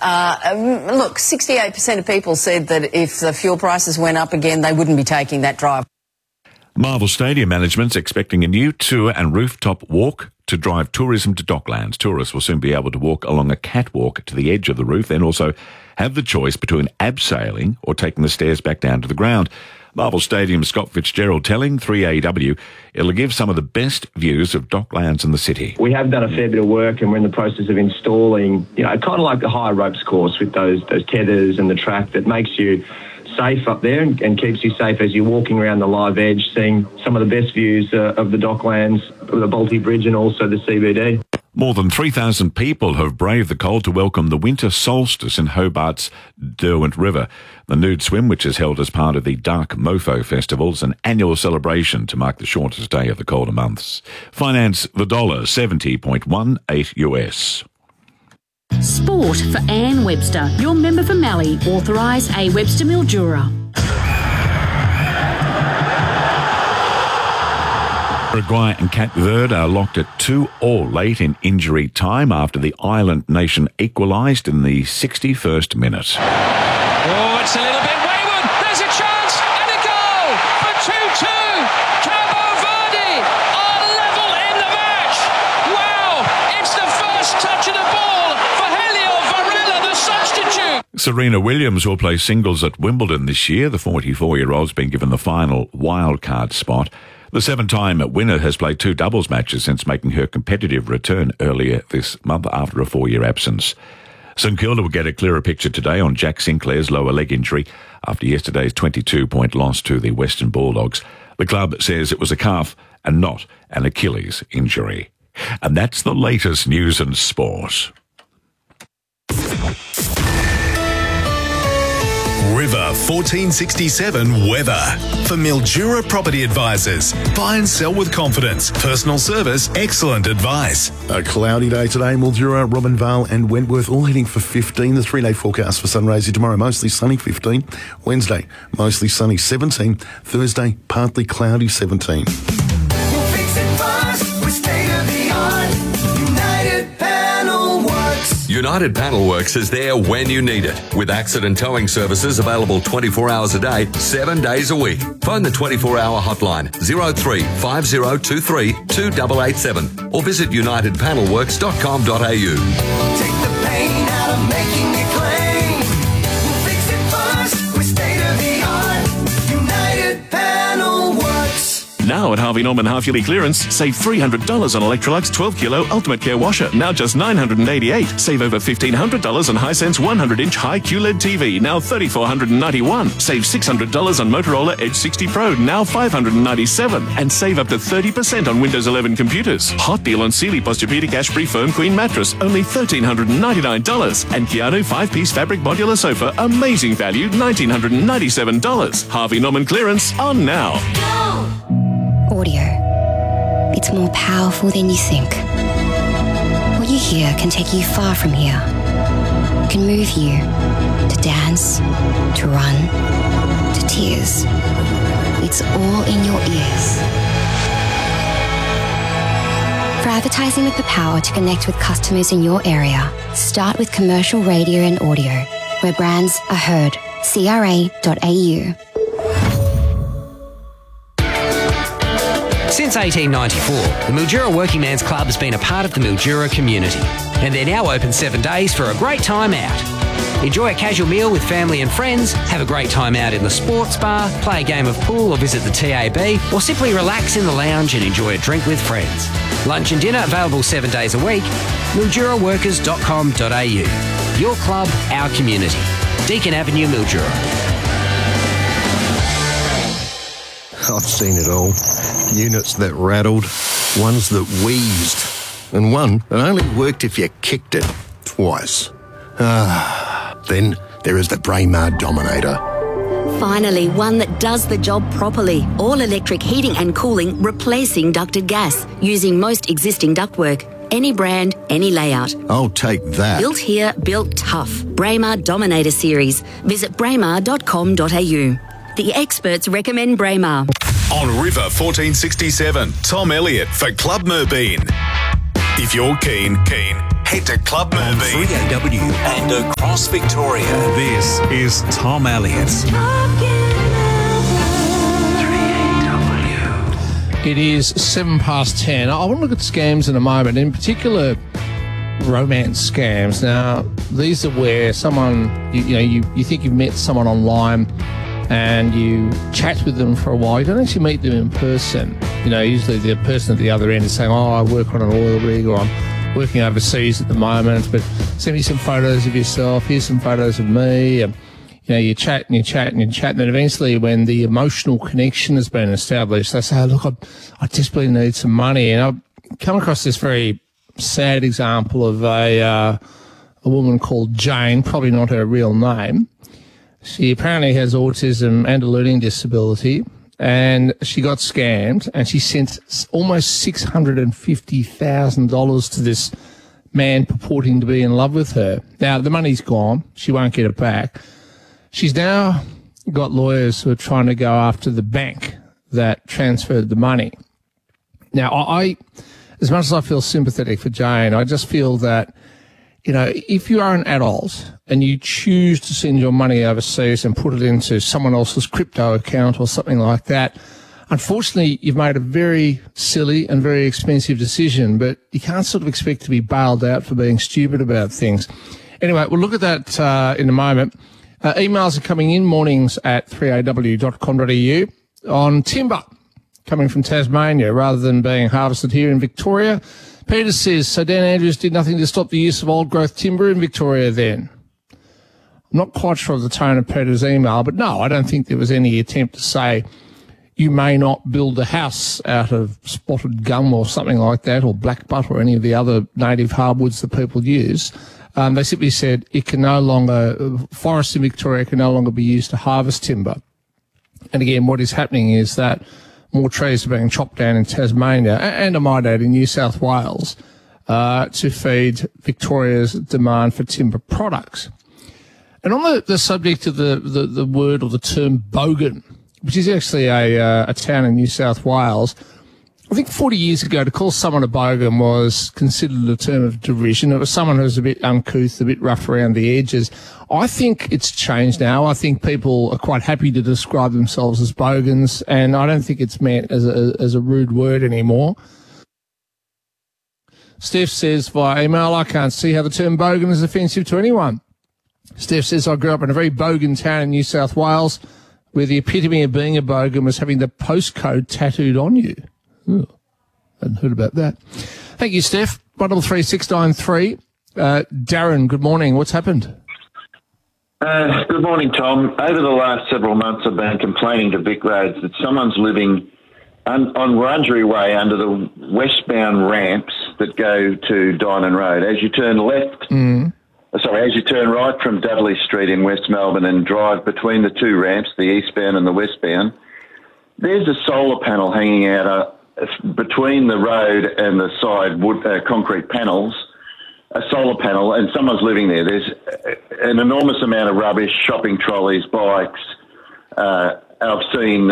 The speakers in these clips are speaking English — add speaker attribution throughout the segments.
Speaker 1: Look, 68% of people said that if the fuel prices went up again, they wouldn't be taking that drive.
Speaker 2: Marvel Stadium management's expecting a new tour and rooftop walk to drive tourism to Docklands. Tourists will soon be able to walk along a catwalk to the edge of the roof, then also have the choice between abseiling or taking the stairs back down to the ground. Marvel Stadium's Scott Fitzgerald telling 3AW it'll give some of the best views of Docklands in the city.
Speaker 3: We have done a fair bit of work and we're in the process of installing, kind of like the high ropes course with those tethers and the track that makes you safe up there and keeps you safe as you're walking around the live edge, seeing some of the best views of the Docklands, the Balti Bridge and also the CBD.
Speaker 2: More than 3,000 people have braved the cold to welcome the winter solstice in Hobart's Derwent River. The nude swim, which is held as part of the Dark Mofo Festival, is an annual celebration to mark the shortest day of the colder months. Finance the dollar, 70.18 US.
Speaker 4: Sport for Anne Webster, your member for Mallee, authorised A. Webster Mildura.
Speaker 2: Uruguay and Cape Verde are locked at 2-2 late in injury time after the island nation equalised in the 61st minute.
Speaker 5: Oh, it's a little bit wayward. There's a chance and a goal for 2-2. Cabo Verde are level in the match. Wow, it's the first touch of the ball for Helio Varela, the substitute.
Speaker 2: Serena Williams will play singles at Wimbledon this year. The 44-year-old's been given the final wildcard spot. The 7-time winner has played 2 doubles matches since making her competitive return earlier this month after a 4-year absence. St Kilda will get a clearer picture today on Jack Sinclair's lower leg injury after yesterday's 22-point loss to the Western Bulldogs. The club says it was a calf and not an Achilles injury. And that's the latest news and sport.
Speaker 6: River 1467 weather. For Mildura Property Advisors. Buy and sell with confidence. Personal service, excellent advice.
Speaker 7: A cloudy day today. Mildura, Robinvale and Wentworth all heading for 15. The 3-day forecast for Sunraysia tomorrow, mostly sunny, 15. Wednesday, mostly sunny, 17. Thursday, partly cloudy, 17.
Speaker 8: We'll fix it fast with state-of-the-art United Panel Works.
Speaker 9: United Panel Works is there when you need it, with accident towing services available 24 hours a day, 7 days a week. Phone the 24-hour hotline 03 5023 2887 or visit unitedpanelworks.com.au.
Speaker 8: Take the pain out of making a claim. We'll fix it fast with state-of-the-art United Panel Works.
Speaker 10: Now at Harvey Norman half-yearly clearance, save $300 on Electrolux 12-kilo Ultimate Care washer, now just $988. Save over $1,500 on Hisense 100-inch high QLED TV, now $3,491. Save $600 on Motorola Edge 60 Pro, now $597. And save up to 30% on Windows 11 computers. Hot deal on Sealy Posturepedic Ashbury Firm Queen mattress, only $1,399. And Keanu 5-piece fabric modular sofa, amazing value, $1,997. Harvey Norman clearance on now.
Speaker 11: Audio. It's more powerful than you think. What you hear can take you far from here. Can move you to dance, to run, to tears. It's all in your ears. For advertising with the power to connect with customers in your area, start with commercial radio and audio, where brands are heard. CRA.au.
Speaker 12: Since 1894, the Mildura Working Man's Club has been a part of the Mildura community, and they're now open 7 days for a great time out. Enjoy a casual meal with family and friends, have a great time out in the sports bar, play a game of pool or visit the TAB, or simply relax in the lounge and enjoy a drink with friends. Lunch and dinner available 7 days a week. MilduraWorkers.com.au. Your club, our community. Deakin Avenue, Mildura.
Speaker 13: I've seen it all. Units that rattled, ones that wheezed, and one that only worked if you kicked it twice. Then there is the Braemar Dominator.
Speaker 14: Finally, one that does the job properly. All-electric heating and cooling, replacing ducted gas, using most existing ductwork. Any brand, any layout.
Speaker 13: I'll take that.
Speaker 14: Built here, built tough. Braemar Dominator Series. Visit braemar.com.au. The experts recommend Braemar.
Speaker 6: On River 1467, Tom Elliott for Club Merbeen. If you're keen. head to Club Merbean.
Speaker 15: 3AW and across Victoria. This is Tom Elliott.
Speaker 16: It is 10:07. I want to look at scams in a moment, in particular romance scams. Now, these are where someone, you think you've met someone online and you chat with them for a while. You don't actually meet them in person. Usually the person at the other end is saying, I work on an oil rig, or I'm working overseas at the moment, but send me some photos of yourself. Here's some photos of me. You chat and you chat and you chat, and then eventually when the emotional connection has been established, they say, look, I desperately need some money. And I've come across this very sad example of a woman called Jane, probably not her real name. She apparently has autism and a learning disability, and she got scammed, and she sent almost $650,000 to this man purporting to be in love with her. Now, the money's gone. She won't get it back. She's now got lawyers who are trying to go after the bank that transferred the money. Now, I as much as I feel sympathetic for Jane, I just feel that, if you are an adult and you choose to send your money overseas and put it into someone else's crypto account or something like that, unfortunately, you've made a very silly and very expensive decision, but you can't sort of expect to be bailed out for being stupid about things. Anyway, we'll look at that in a moment. Emails are coming in, mornings at 3aw.com.au on timber coming from Tasmania rather than being harvested here in Victoria. Peter says, so Dan Andrews did nothing to stop the use of old growth timber in Victoria then. I'm not quite sure of the tone of Peter's email, but no, I don't think there was any attempt to say you may not build a house out of spotted gum or something like that, or blackbutt or any of the other native hardwoods that people use. They simply said forests in Victoria can no longer be used to harvest timber. And again, what is happening is that more trees are being chopped down in Tasmania, and I might add in New South Wales, to feed Victoria's demand for timber products. And on the subject of the word or the term bogan, which is actually a town in New South Wales, I think 40 years ago, to call someone a bogan was considered a term of derision. It was someone who was a bit uncouth, a bit rough around the edges. I think it's changed now. I think people are quite happy to describe themselves as bogans, and I don't think it's meant as a rude word anymore. Steph says via email, I can't see how the term bogan is offensive to anyone. Steph says, I grew up in a very bogan town in New South Wales where the epitome of being a bogan was having the postcode tattooed on you. Ooh, hadn't heard about that. Thank you, Steph. 133693. Darren, good morning. What's happened?
Speaker 17: Good morning, Tom. Over the last several months, I've been complaining to Vic Roads that someone's living on Wurundjeri Way under the westbound ramps that go to Diamond Road. As you turn as you turn right from Dudley Street in West Melbourne and drive between the two ramps, the eastbound and the westbound, there's a solar panel hanging out between the road and the side concrete panels, a solar panel, and someone's living there. There's an enormous amount of rubbish, shopping trolleys, bikes. I've seen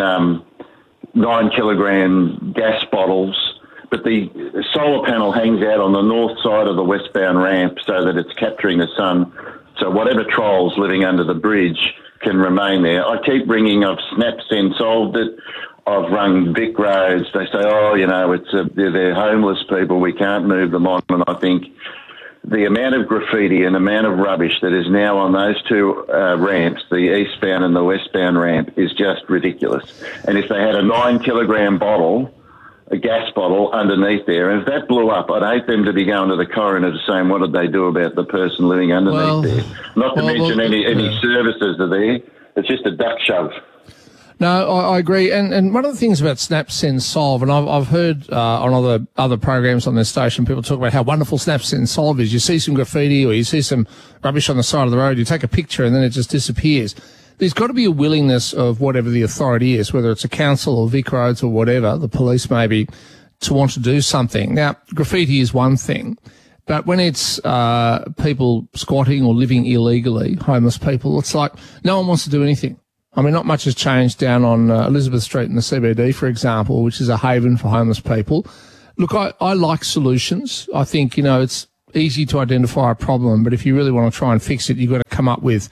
Speaker 17: 9-kilogram gas bottles, but the solar panel hangs out on the north side of the westbound ramp so that it's capturing the sun. So whatever trolls living under the bridge can remain there. I keep ringing. I've SnapSend solved it. I've rung Vic Roads. They say, they're homeless people. We can't move them on. And I think the amount of graffiti and amount of rubbish that is now on those two ramps, the eastbound and the westbound ramp, is just ridiculous. And if they had a 9-kilogram bottle, a gas bottle underneath there, and if that blew up, I'd hate them to be going to the coroner saying, what did they do about the person living underneath there? Not to mention any services are there. It's just a duck shove.
Speaker 16: No, I agree. And one of the things about SnapSend Solve, and I've heard on other programs on this station, people talk about how wonderful SnapSend Solve is. You see some graffiti or you see some rubbish on the side of the road, you take a picture and then it just disappears. There's got to be a willingness of whatever the authority is, whether it's a council or Vic Roads or whatever, the police maybe, to want to do something. Now, graffiti is one thing, but when it's people squatting or living illegally, homeless people, it's like no one wants to do anything. I mean, not much has changed down on Elizabeth Street in the CBD, for example, which is a haven for homeless people. Look, I like solutions. I think, it's easy to identify a problem, but if you really want to try and fix it, you've got to come up with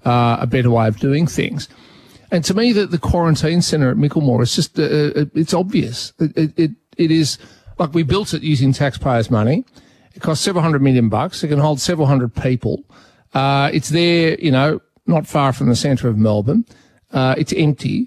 Speaker 16: a better way of doing things. And to me, the quarantine centre at Micklemore is just, it's obvious. It is, like, we built it using taxpayers' money. It cost several $100 million. It can hold several hundred people. It's there, not far from the centre of Melbourne. It's empty.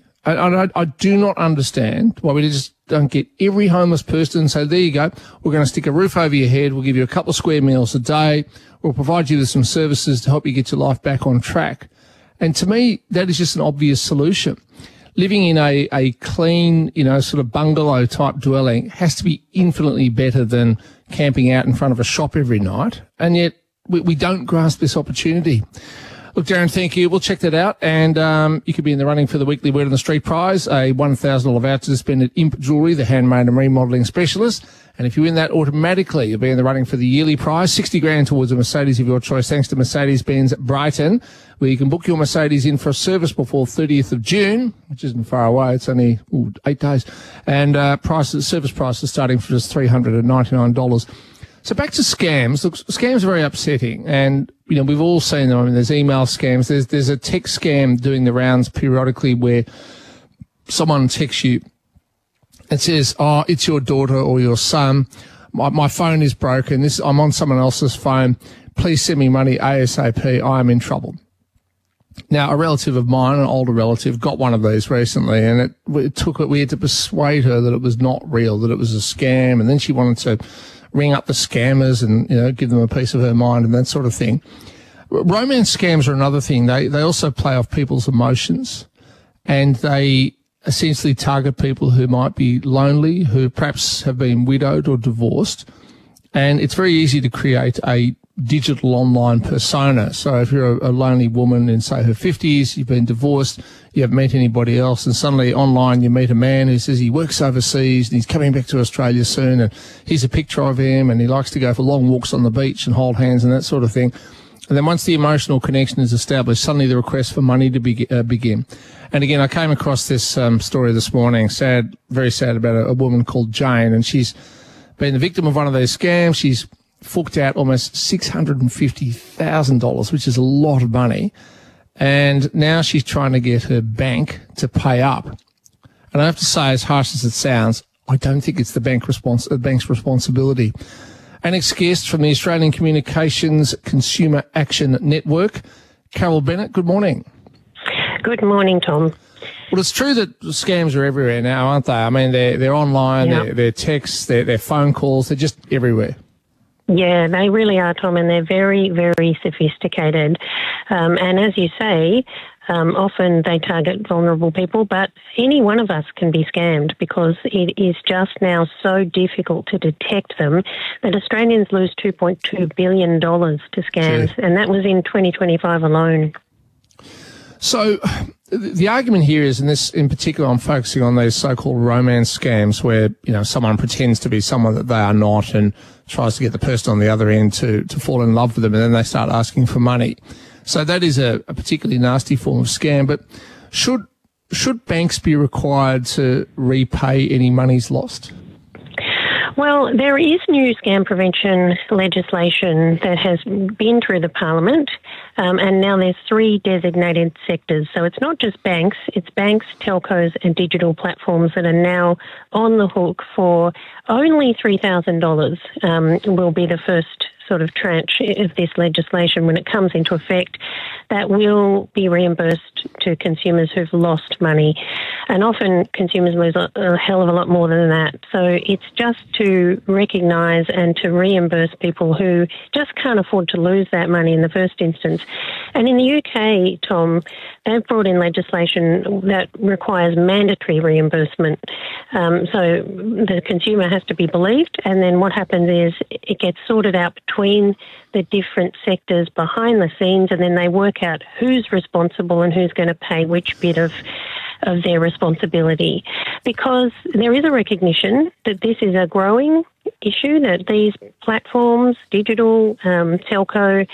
Speaker 16: I do not understand why we just don't get every homeless person and say, there you go, we're going to stick a roof over your head, we'll give you a couple of square meals a day, we'll provide you with some services to help you get your life back on track. And to me, that is just an obvious solution. Living in a clean, sort of bungalow-type dwelling has to be infinitely better than camping out in front of a shop every night, and yet we don't grasp this opportunity. Look, Darren, thank you. We'll check that out. And you could be in the running for the weekly Word on the Street prize, a $1,000 voucher to spend at Imp Jewellery, the handmade and remodelling specialist. And if you win that automatically, you'll be in the running for the yearly prize, $60,000 towards a Mercedes of your choice, thanks to Mercedes-Benz Brighton, where you can book your Mercedes in for a service before 30th of June, which isn't far away. It's only 8 days. And service prices starting for just $399. So back to scams. Look, scams are very upsetting, and we've all seen them. I mean, there's email scams. There's a text scam doing the rounds periodically where someone texts you and says, "Oh, it's your daughter or your son. My phone is broken. I'm on someone else's phone. Please send me money ASAP. I am in trouble." Now, a relative of mine, an older relative, got one of these recently, and we had to persuade her that it was not real, that it was a scam, and then she wanted to ring up the scammers and, give them a piece of her mind and that sort of thing. Romance scams are another thing. They also play off people's emotions, and they essentially target people who might be lonely, who perhaps have been widowed or divorced. And it's very easy to create a digital online persona. So if you're a lonely woman in, say, her 50s, you've been divorced, you haven't met anybody else, and suddenly online you meet a man who says he works overseas and he's coming back to Australia soon, and here's a picture of him, and he likes to go for long walks on the beach and hold hands and that sort of thing. And then once the emotional connection is established, suddenly the request for money to begin. And again, I came across this story this morning, very sad, about a woman called Jane, and she's been the victim of one of these scams. She's forked out almost $650,000, which is a lot of money. And now she's trying to get her bank to pay up. And I have to say, as harsh as it sounds, I don't think it's the bank's responsibility. Annex guest from the Australian Communications Consumer Action Network, Carol Bennett, good morning.
Speaker 18: Good morning, Tom.
Speaker 16: Well, it's true that scams are everywhere now, aren't they? I mean, they're online,
Speaker 18: Yep.
Speaker 16: they're texts, they're phone calls, they're just everywhere.
Speaker 18: Yeah, they really are, Tom, and they're very, very sophisticated. And as you say, often they target vulnerable people, but any one of us can be scammed because it is just now so difficult to detect them that Australians lose $2.2 billion to scams, and that was in 2025 alone.
Speaker 16: So the argument here is, and this in particular, I'm focusing on these so-called romance scams where, someone pretends to be someone that they are not and tries to get the person on the other end to fall in love with them, and then they start asking for money. So that is a particularly nasty form of scam. But should banks be required to repay any monies lost?
Speaker 18: Well, there is new scam prevention legislation that has been through the Parliament, and now there's 3 designated sectors. So it's not just banks, it's banks, telcos and digital platforms that are now on the hook for only $3,000 will be the first sort of tranche of this legislation when it comes into effect. That will be reimbursed to consumers who've lost money. And often consumers lose a hell of a lot more than that. So it's just to recognise and to reimburse people who just can't afford to lose that money in the first instance. And in the UK, Tom, they've brought in legislation that requires mandatory reimbursement. So the consumer has to be believed, and then what happens is it gets sorted out between the different sectors behind the scenes, and then they work out who's responsible and who's going to pay which bit of their responsibility. Because there is a recognition that this is a growing issue, that these platforms, digital, telco,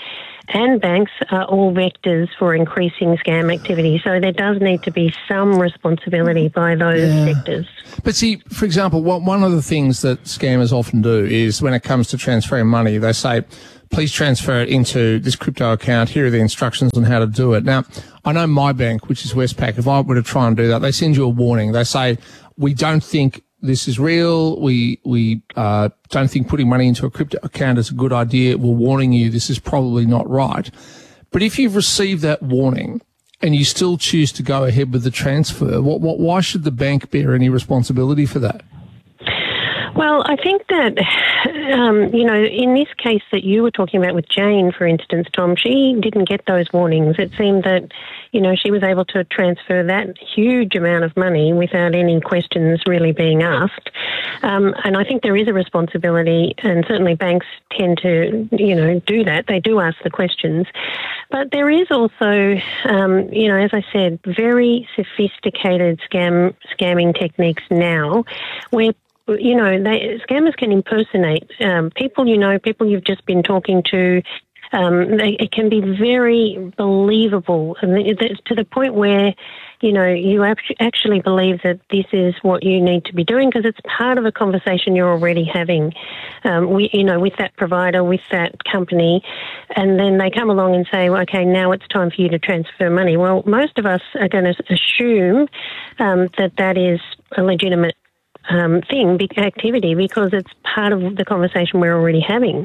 Speaker 18: and banks are all vectors for increasing scam activity. So there does need to be some responsibility by those sectors.
Speaker 16: But see, for example, one of the things that scammers often do is when it comes to transferring money, they say, please transfer it into this crypto account. Here are the instructions on how to do it. Now, I know my bank, which is Westpac, if I were to try and do that, they send you a warning. They say, we don't think this is real. We don't think putting money into a crypto account is a good idea. We're warning you this is probably not right. But if you've received that warning and you still choose to go ahead with the transfer, why should the bank bear any responsibility for that?
Speaker 18: Well, I think that, in this case that you were talking about with Jane, for instance, Tom, she didn't get those warnings. It seemed that, she was able to transfer that huge amount of money without any questions really being asked. And I think there is a responsibility, and certainly banks tend to, do that. They do ask the questions. But there is also, as I said, very sophisticated scamming techniques now where scammers can impersonate people people you've just been talking to. It can be very believable, and to the point where, you actually believe that this is what you need to be doing because it's part of a conversation you're already having, with that provider, with that company, and then they come along and say, well, okay, now it's time for you to transfer money. Well, most of us are going to assume that is a legitimate big activity because it's part of the conversation we're already having.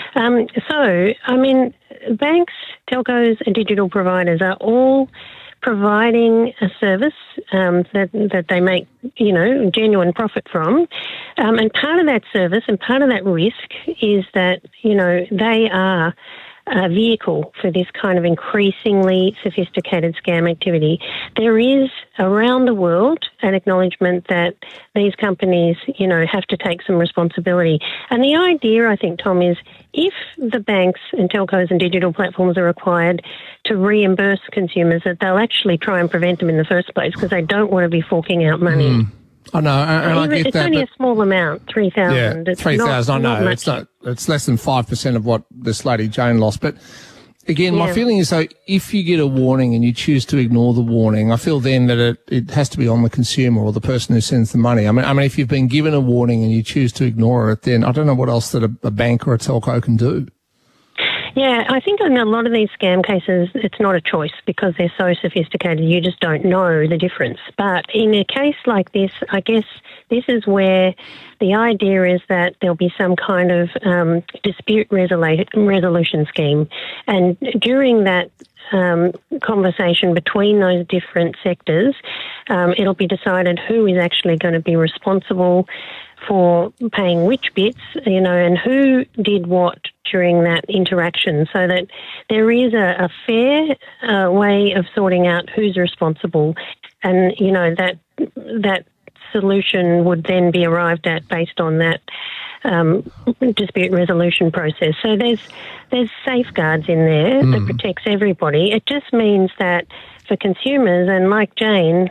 Speaker 18: Banks, telcos and digital providers are all providing a service that they make, genuine profit from. And part of that service and part of that risk is that, they are a vehicle for this kind of increasingly sophisticated scam activity. There is around the world an acknowledgement that these companies, have to take some responsibility. And the idea, I think, Tom, is if the banks and telcos and digital platforms are required to reimburse consumers, that they'll actually try and prevent them in the first place because they don't want to be forking out money.
Speaker 16: I know, and I get
Speaker 18: it's
Speaker 16: that.
Speaker 18: It's only a small amount, 3,000.
Speaker 16: Yeah, 3,000. I know it's not. It's less than 5% of what this lady Jane lost. But again, my feeling is though, if you get a warning and you choose to ignore the warning, I feel then that it has to be on the consumer or the person who sends the money. I mean, if you've been given a warning and you choose to ignore it, then I don't know what else that a bank or a telco can do.
Speaker 18: Yeah, I think in a lot of these scam cases, it's not a choice because they're so sophisticated, you just don't know the difference. But in a case like this, I guess this is where the idea is that there'll be some kind of dispute resolution scheme. And during that conversation between those different sectors, it'll be decided who is actually going to be responsible for paying which bits, and who did what during that interaction, so that there is a fair way of sorting out who's responsible, and that solution would then be arrived at based on that dispute resolution process. So there's safeguards in there that protects everybody. It just means that for consumers, and like Jane,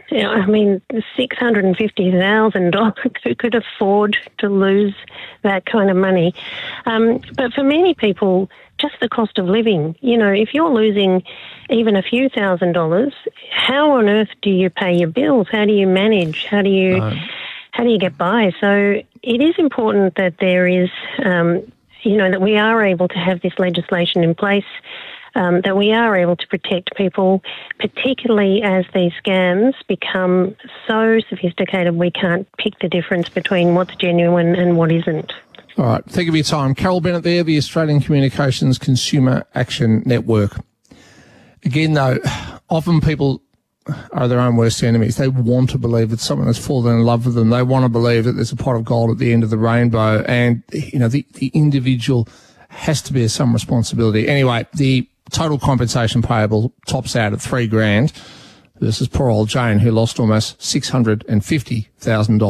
Speaker 18: $650,000, who could afford to lose that kind of money? But for many people, just the cost of living. If you're losing even a few $1,000s, how on earth do you pay your bills? How do you manage? How do you get by? So it is important that there is, that we are able to have this legislation in place, that we are able to protect people, particularly as these scams become so sophisticated we can't pick the difference between what's genuine and what isn't.
Speaker 16: All right. Thank you for your time. Carol Bennett there, the Australian Communications Consumer Action Network. Again, though, often people are their own worst enemies. They want to believe that someone has fallen in love with them. They want to believe that there's a pot of gold at the end of the rainbow, and the individual has to bear some responsibility. Anyway, the total compensation payable tops out at $3,000 versus poor old Jane, who lost almost $650,000.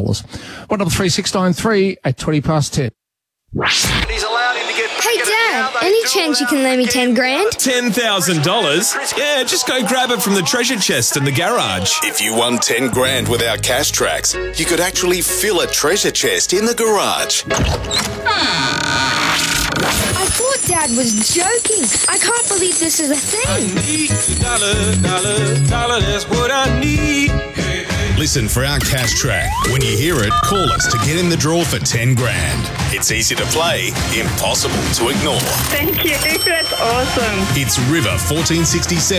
Speaker 16: 133 693 at 10:20.
Speaker 8: He's allowed him to get.
Speaker 19: Hey, Dad, Any chance you can lend me 10 grand?
Speaker 15: $10,000? Yeah, just go grab it from the treasure chest in the garage.
Speaker 6: If you won 10 grand with our cash tracks, you could actually fill a treasure chest in the garage.
Speaker 19: I thought Dad was joking. I can't believe this is a thing.
Speaker 15: Dollar, that's what I need.
Speaker 6: Listen for our cash track. When you hear it, call us to get in the draw for 10 grand. It's easy to play, impossible to ignore.
Speaker 20: Thank you. That's awesome.
Speaker 6: It's River 1467.